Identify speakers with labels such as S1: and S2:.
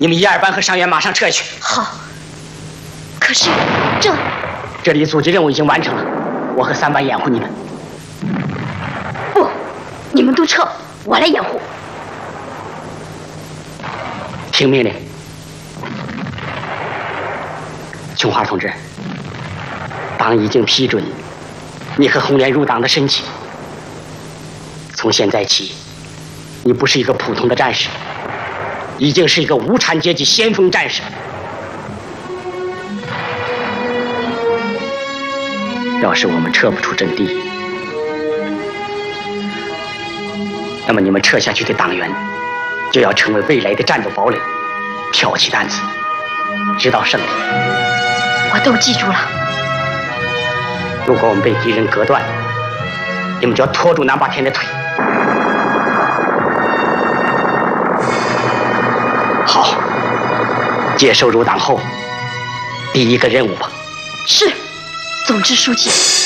S1: 你们1、2班和伤员马上撤去。
S2: 好。可是
S1: 这里阻击任务已经完成了，我和3班掩护你们。
S2: 不，你们都撤，我来掩护。
S1: 听命令。琼花同志，党已经批准你和红莲入党的申请。从现在起，你不是一个普通的战士，已经是一个无产阶级先锋战士。要是我们撤不出阵地，那么你们撤下去的党员就要成为未来的战斗堡垒，挑起担子，直到胜利。
S2: 我都记住了。
S1: 如果我们被敌人隔断，你们就要拖住南霸天的腿。好，接受入党后第一个任务吧。
S2: 是，总支书记。